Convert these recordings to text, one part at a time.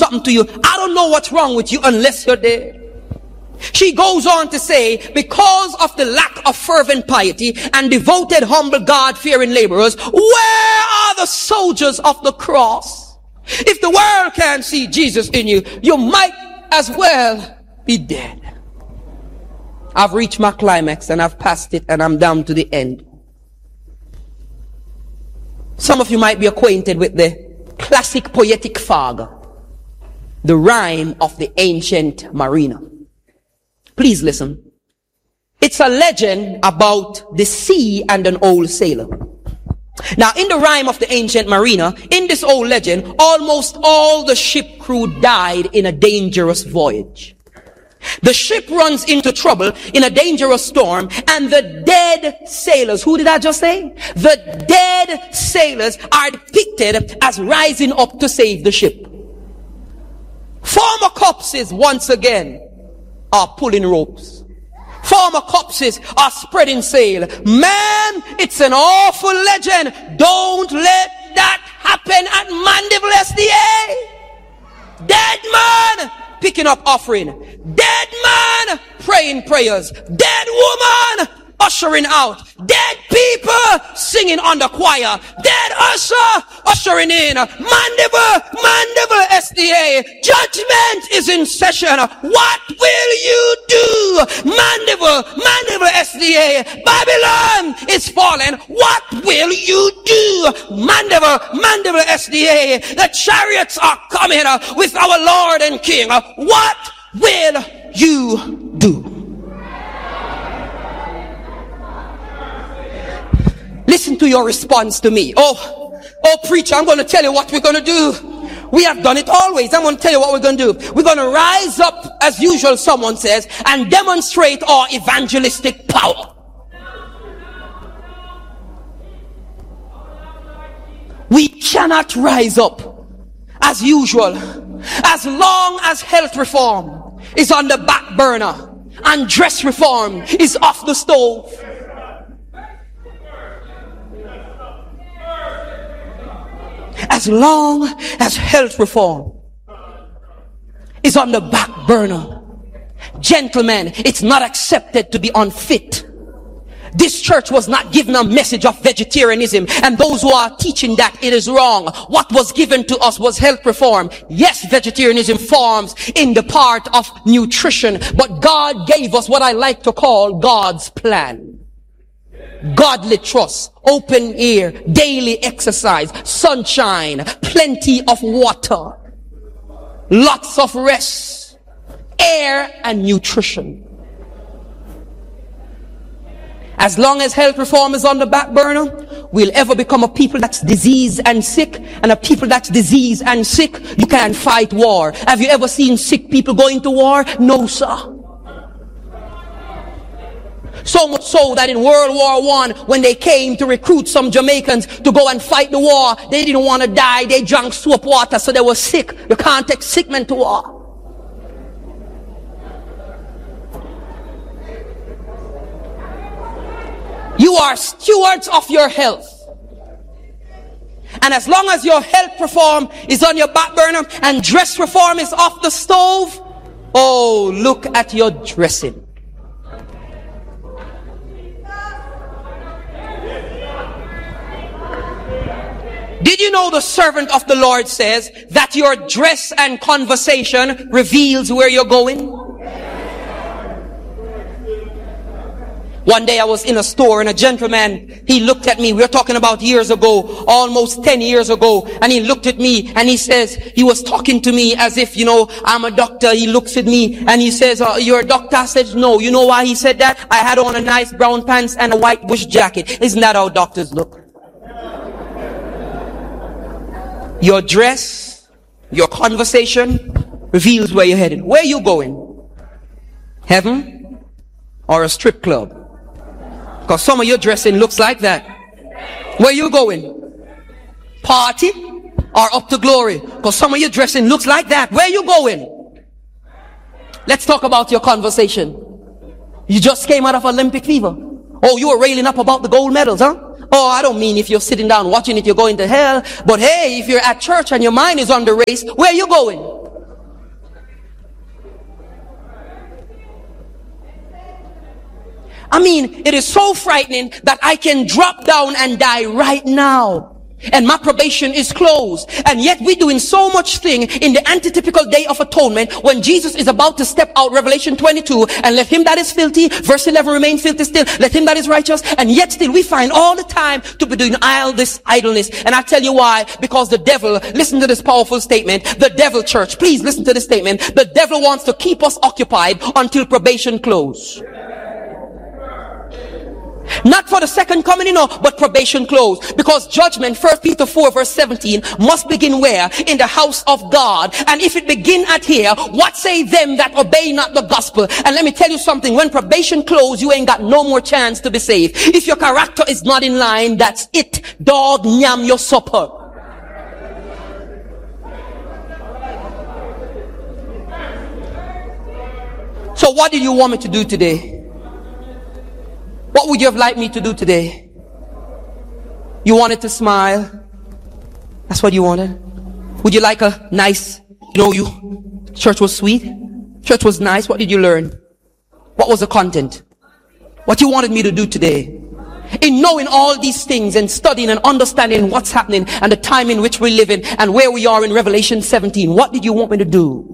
something to you. I don't know what's wrong with you unless you're dead. She goes on to say, because of the lack of fervent piety and devoted, humble, God-fearing laborers, where are the soldiers of the cross? If the world can't see Jesus in you, you might as well be dead. I've reached my climax and I've passed it and I'm down to the end. Some of you might be acquainted with the classic poetic fag, the rhyme of the ancient mariner. Please listen. It's a legend about the sea and an old sailor. Now, in the rhyme of the ancient mariner, in this old legend, almost all the ship crew died in a dangerous voyage. The ship runs into trouble in a dangerous storm, and the dead sailors, who did I just say? The dead sailors are depicted as rising up to save the ship. Former corpses, once again, are pulling ropes. Former corpses are spreading sail. Man, it's an awful legend. Don't let that happen at Mandeville SDA. Dead man picking up offering. Dead man praying prayers. Dead woman ushering out. Dead people singing on the choir. Dead usher ushering in. Mandeville SDA. Judgment is in session. What will you do? Mandeville SDA. Babylon is falling. What will you do? Mandeville SDA. The chariots are coming with our Lord and King. What will you do? Listen to your response to me. Oh, preacher, I'm going to tell you what we're going to do. We have done it always. I'm going to tell you what we're going to do. We're going to rise up, as usual, someone says, and demonstrate our evangelistic power. We cannot rise up, as usual, as long as health reform is on the back burner and dress reform is off the stove. As long as health reform is on the back burner, gentlemen, it's not accepted to be unfit. This church was not given a message of vegetarianism, and those who are teaching that it is wrong. What was given to us was health reform. Yes, vegetarianism forms in the part of nutrition, but God gave us what I like to call God's plan. Godly trust, open air, daily exercise, sunshine, plenty of water, lots of rest, air and nutrition. As long as health reform is on the back burner, we'll ever become a people that's diseased and sick, and a people that's diseased and sick, you can't fight war. Have you ever seen sick people going to war? No, sir. So much so that in World War I, when they came to recruit some Jamaicans to go and fight the war, they didn't want to die. They drank soap water, so they were sick. You can't take sick men to war. You are stewards of your health. And as long as your health reform is on your back burner and dress reform is off the stove, oh, look at your dressing. Did you know the servant of the Lord says that your dress and conversation reveals where you're going? One day I was in a store and a gentleman, he looked at me. We were talking about years ago, almost 10 years ago. And he looked at me and he says, he was talking to me as if, I'm a doctor. He looks at me and he says, you're a doctor? I said, no. You know why he said that? I had on a nice brown pants and a white bush jacket. Isn't that how doctors look? Your dress, your conversation reveals where you're headed. Where are you going? Heaven or a strip club? Because some of your dressing looks like that. Where are you going? Party or up to glory? Because some of your dressing looks like that. Where are you going? Let's talk about your conversation. You just came out of Olympic fever. Oh, you were railing up about the gold medals, huh? Oh, I don't mean if you're sitting down watching it, you're going to hell. But hey, if you're at church and your mind is on the race, where are you going? I mean, it is so frightening that I can drop down and die right now. And my probation is closed. And yet we're doing so much thing in the antitypical day of atonement when Jesus is about to step out, Revelation 22, and let him that is filthy, verse 11, remain filthy still, let him that is righteous, and yet still we find all the time to be doing all this idleness. And I tell you why, because the devil, listen to this powerful statement, the devil, church, please listen to this statement, the devil wants to keep us occupied until probation close. Not for the second coming, you know, but probation closed. Because judgment, 1 Peter 4 verse 17, must begin where? In the house of God. And if it begin at here, what say them that obey not the gospel? And let me tell you something, when probation closed, you ain't got no more chance to be saved. If your character is not in line, that's it. Dog, nyam your supper. So what do you want me to do today? What would you have liked me to do today? You wanted to smile. That's what you wanted. Would you like a nice, church was sweet. Church was nice. What did you learn? What was the content? What you wanted me to do today? In knowing all these things and studying and understanding what's happening and the time in which we live in and where we are in Revelation 17, what did you want me to do?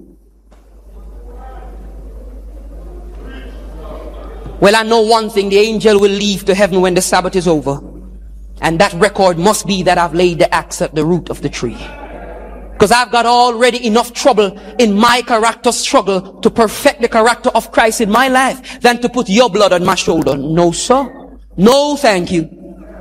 Well, I know one thing, the angel will leave to heaven when the Sabbath is over. And that record must be that I've laid the axe at the root of the tree. Because I've got already enough trouble in my character struggle to perfect the character of Christ in my life than to put your blood on my shoulder. No, sir. No, thank you.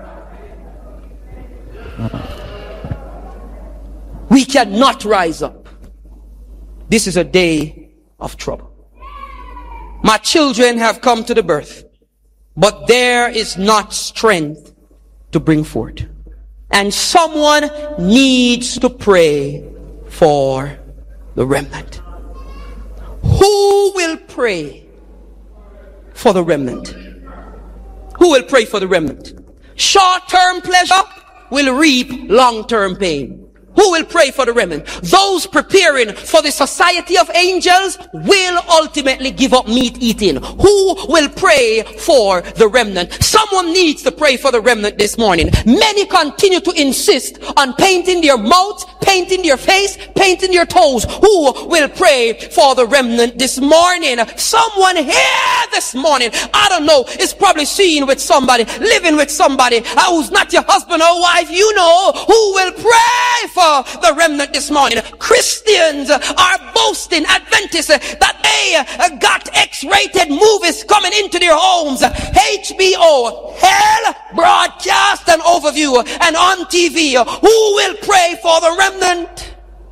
We cannot rise up. This is a day of trouble. My children have come to the birth, but there is not strength to bring forth. And someone needs to pray for the remnant. Who will pray for the remnant? Who will pray for the remnant? Short-term pleasure will reap long-term pain. Who will pray for the remnant? Those preparing for the society of angels will ultimately give up meat eating. Who will pray for the remnant? Someone needs to pray for the remnant this morning. Many continue to insist on painting their mouth, painting their face, painting their toes. Who will pray for the remnant this morning? Someone here this morning, I don't know, is probably seeing with somebody, living with somebody who's not your husband or wife. You know who will pray for the remnant this morning. Christians are boasting, Adventists, that they got X-rated movies coming into their homes. HBO, hell, broadcast and overview, and on TV. Who will pray for the remnant?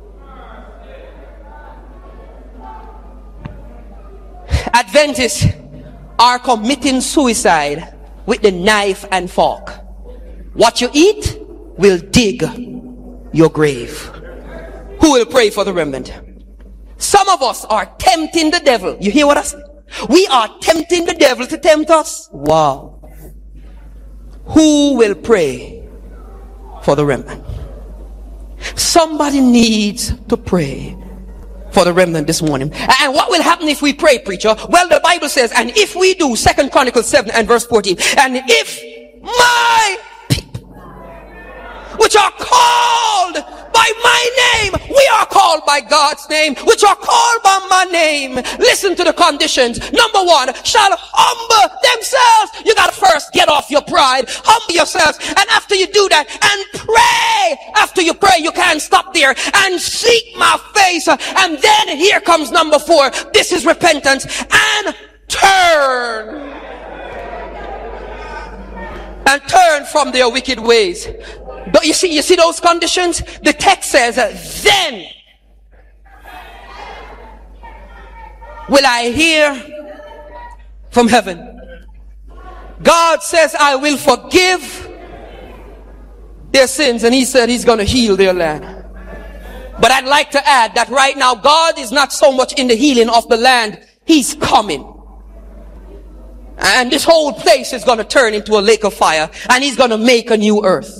Adventists are committing suicide with the knife and fork. What you eat will dig your grave. Who will pray for the remnant? Some of us are tempting the devil. You hear what I say? We are tempting the devil to tempt us. Wow. Who will pray for the remnant? Somebody needs to pray for the remnant this morning. And what will happen if we pray, preacher? Well, the Bible says, and if we do, 2 Chronicles 7 and verse 14, and if my people, which are called by my name, we are called by God's name, which are called by my name. Listen to the conditions. Number one, shall humble themselves. You got to first get off your pride, humble yourselves, and after you do that, and pray. After you pray, you can't stop there, and seek my face. And then here comes number 4. This is repentance. And turn. And turn from their wicked ways. But you see those conditions? The text says, then will I hear from heaven. God says, I will forgive their sins. And he said he's going to heal their land. But I'd like to add that right now, God is not so much in the healing of the land. He's coming. And this whole place is going to turn into a lake of fire. And he's going to make a new earth.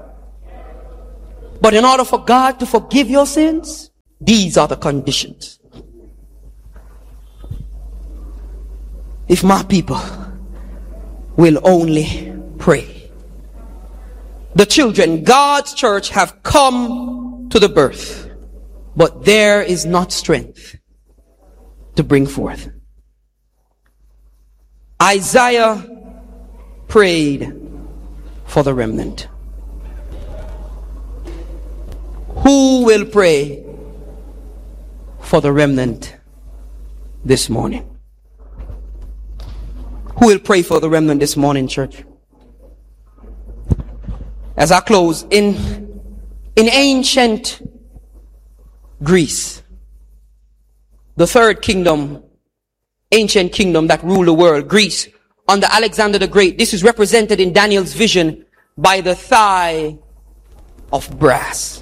But in order for God to forgive your sins, these are the conditions. If my people, will only pray. The children, God's church, have come to the birth, but there is not strength to bring forth. Isaiah prayed for the remnant. Who will pray for the remnant this morning? Who will pray for the remnant this morning, church? As I close, in ancient Greece, the third kingdom, ancient kingdom that ruled the world, Greece, under Alexander the Great, this is represented in Daniel's vision by the thigh of brass.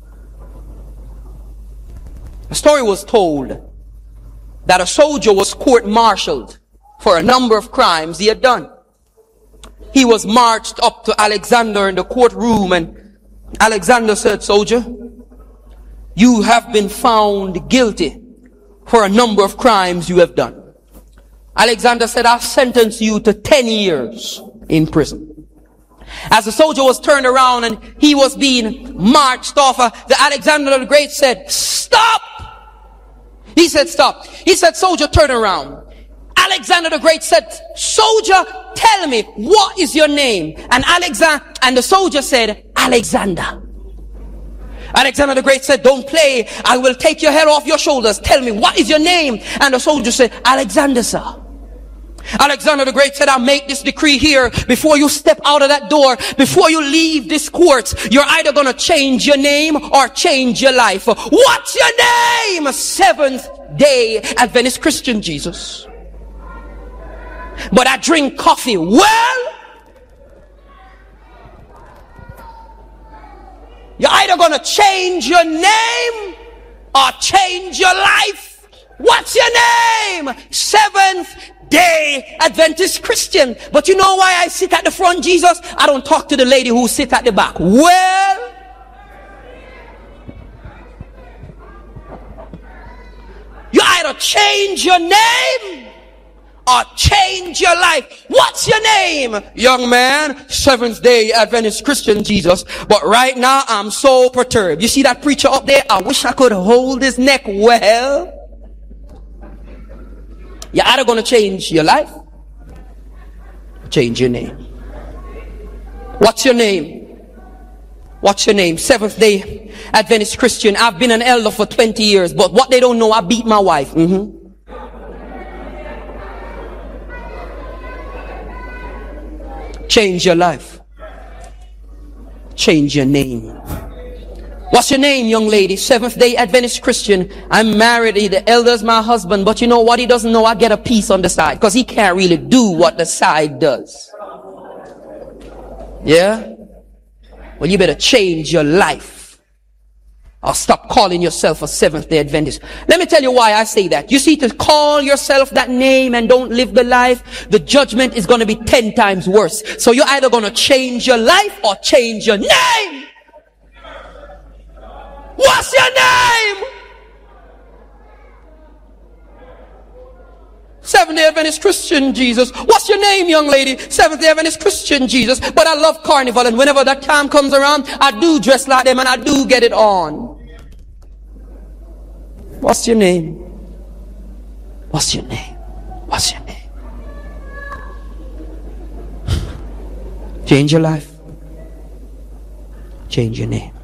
A story was told that a soldier was court-martialed for a number of crimes he had done. He was marched up to Alexander in the courtroom, and Alexander said, "Soldier, you have been found guilty for a number of crimes you have done." Alexander said, "I sentence you to 10 years in prison." As the soldier was turned around and he was being marched off, the Alexander the Great said, "Stop!" He said, "Stop." He said, "Soldier, turn around." Alexander the Great said, "Soldier, tell me, what is your name?" And the soldier said, "Alexander." Alexander the Great said, "Don't play. I will take your head off your shoulders. Tell me, what is your name?" And the soldier said, "Alexander, sir." Alexander the Great said, "I make this decree here before you step out of that door, before you leave this court. You're either going to change your name or change your life." "What's your name?" "Seventh-day Adventist Christian, Jesus." "But I drink coffee." "Well, you're either going to change your name or change your life. What's your name?" "Seventh-day Adventist Christian." "But you know why I sit at the front, Jesus? I don't talk to the lady who sits at the back." "Well, you either change your name or change your life. What's your name?" "Young man, Seventh-day Adventist Christian, Jesus. But right now I'm so perturbed." "You see that preacher up there? I wish I could hold his neck." "Well, you're either going to change your life, change your name." What's your name? What's your name? Seventh-day Adventist Christian. I've been an elder for 20 years, but what they don't know, I beat my wife. Change your life. Change your name. What's your name, young lady? Seventh-day Adventist Christian. I'm married. The elder's my husband. But you know what? He doesn't know I get a piece on the side, because he can't really do what the side does. Yeah? Well, you better change your life, or stop calling yourself a Seventh-day Adventist. Let me tell you why I say that. You see, to call yourself that name and don't live the life, the judgment is going to be 10 times worse. So you're either going to change your life or change your name. What's your name? Seventh-day Adventist Christian, Jesus. What's your name, young lady? Seventh-day Adventist Christian, Jesus. But I love carnival, and whenever that time comes around, I do dress like them and I do get it on. What's your name? What's your name? What's your name? Change your life. Change your name.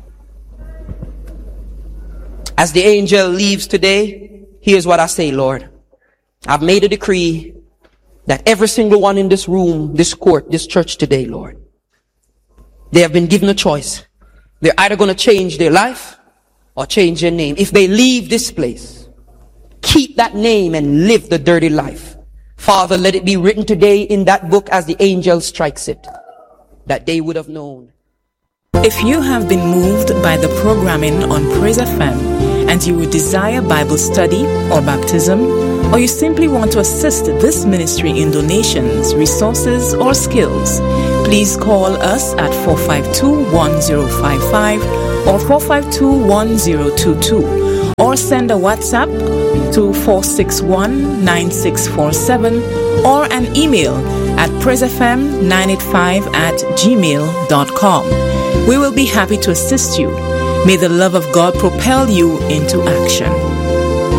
As the angel leaves today, here's what I say, Lord. I've made a decree that every single one in this room, this court, this church today, Lord, they have been given a choice. They're either going to change their life or change their name. If they leave this place, keep that name and live the dirty life. Father, let it be written today in that book as the angel strikes it, that they would have known. If you have been moved by the programming on Praise FM and you would desire Bible study or baptism, or you simply want to assist this ministry in donations, resources, or skills, please call us at 452-1055 or 452-1022, or or send a WhatsApp to 461-9647 or an email at praisefm985@gmail.com. We will be happy to assist you. May the love of God propel you into action.